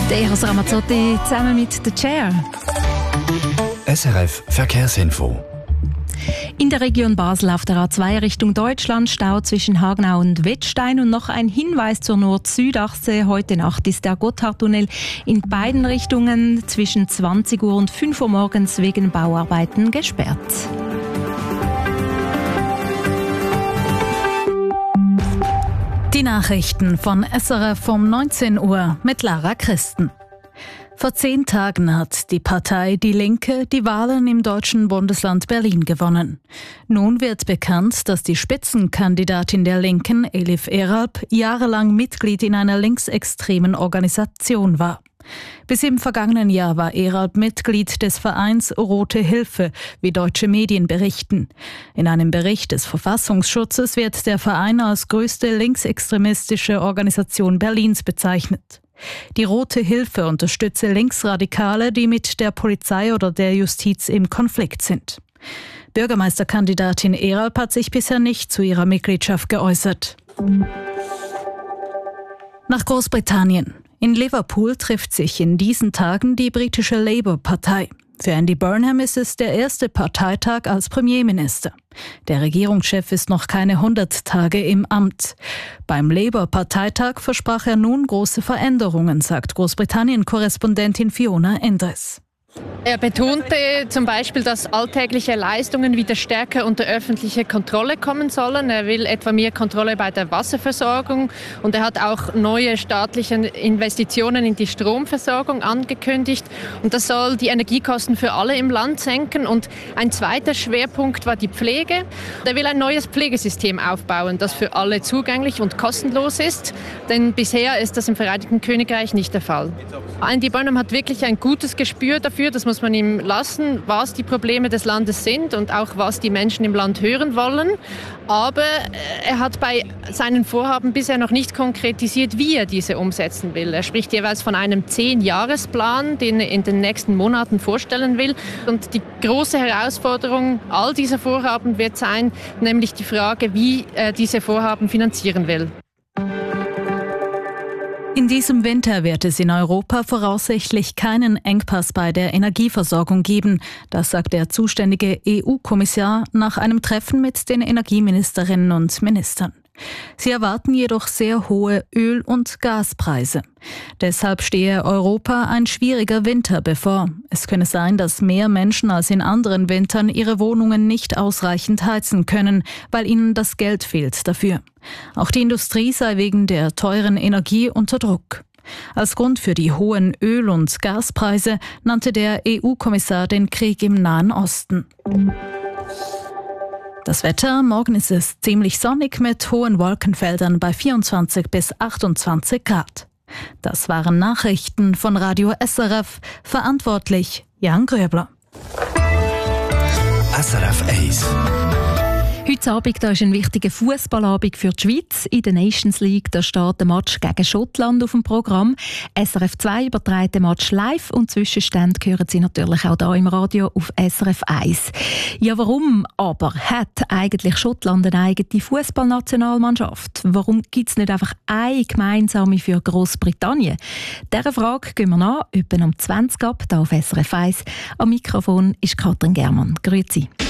Der Eros Ramazzotti zusammen mit der Chair. SRF Verkehrsinfo. In der Region Basel auf der A2 Richtung Deutschland Stau zwischen Hagenau und Wettstein und noch ein Hinweis zur Nord-Süd-Achse. Heute Nacht ist der Gotthardtunnel in beiden Richtungen zwischen 20 Uhr und 5 Uhr morgens wegen Bauarbeiten gesperrt. Die Nachrichten von SRF um 19 Uhr mit Lara Christen. Vor 10 Tagen hat die Partei Die Linke die Wahlen im deutschen Bundesland Berlin gewonnen. Nun wird bekannt, dass die Spitzenkandidatin der Linken, Elif Eralp, jahrelang Mitglied in einer linksextremen Organisation war. Bis im vergangenen Jahr war Eralp Mitglied des Vereins Rote Hilfe, wie deutsche Medien berichten. In einem Bericht des Verfassungsschutzes wird der Verein als größte linksextremistische Organisation Berlins bezeichnet. Die Rote Hilfe unterstütze Linksradikale, die mit der Polizei oder der Justiz im Konflikt sind. Bürgermeisterkandidatin Eralp hat sich bisher nicht zu ihrer Mitgliedschaft geäußert. Nach Großbritannien. In Liverpool trifft sich in diesen Tagen die britische Labour-Partei. Für Andy Burnham ist es der erste Parteitag als Premierminister. Der Regierungschef ist noch keine 100 Tage im Amt. Beim Labour-Parteitag versprach er nun große Veränderungen, sagt Großbritannien-Korrespondentin Fiona Endres. Er betonte zum Beispiel, dass alltägliche Leistungen wieder stärker unter öffentliche Kontrolle kommen sollen. Er will etwa mehr Kontrolle bei der Wasserversorgung und er hat auch neue staatliche Investitionen in die Stromversorgung angekündigt. Und das soll die Energiekosten für alle im Land senken. Und ein zweiter Schwerpunkt war die Pflege. Er will ein neues Pflegesystem aufbauen, das für alle zugänglich und kostenlos ist. Denn bisher ist das im Vereinigten Königreich nicht der Fall. Andy Burnham hat wirklich ein gutes Gespür dafür, das muss man ihm lassen, was die Probleme des Landes sind und auch was die Menschen im Land hören wollen. Aber er hat bei seinen Vorhaben bisher noch nicht konkretisiert, wie er diese umsetzen will. Er spricht jeweils von einem 10-Jahresplan, den er in den nächsten Monaten vorstellen will. Und die große Herausforderung all dieser Vorhaben wird sein, nämlich die Frage, wie er diese Vorhaben finanzieren will. In diesem Winter wird es in Europa voraussichtlich keinen Engpass bei der Energieversorgung geben. Das sagt der zuständige EU-Kommissar nach einem Treffen mit den Energieministerinnen und Ministern. Sie erwarten jedoch sehr hohe Öl- und Gaspreise. Deshalb stehe Europa ein schwieriger Winter bevor. Es könne sein, dass mehr Menschen als in anderen Wintern ihre Wohnungen nicht ausreichend heizen können, weil ihnen das Geld fehlt dafür. Auch die Industrie sei wegen der teuren Energie unter Druck. Als Grund für die hohen Öl- und Gaspreise nannte der EU-Kommissar den Krieg im Nahen Osten. Das Wetter, morgen ist es ziemlich sonnig mit hohen Wolkenfeldern bei 24 bis 28 Grad. Das waren Nachrichten von Radio SRF, verantwortlich Jan Gröbler. SRF 1. Heute Abend da ist ein wichtiger Fußballabend für die Schweiz. In der Nations League da steht der Match gegen Schottland auf dem Programm. SRF 2 überträgt den Match live und Zwischenstände hören Sie natürlich auch hier im Radio auf SRF 1. Ja, warum aber hat eigentlich Schottland eine eigene Fußballnationalmannschaft? Warum gibt es nicht einfach eine gemeinsame für Großbritannien? Dieser Frage gehen wir nach, etwa um 20 ab, hier auf SRF 1. Am Mikrofon ist Katrin Germann. Grüezi.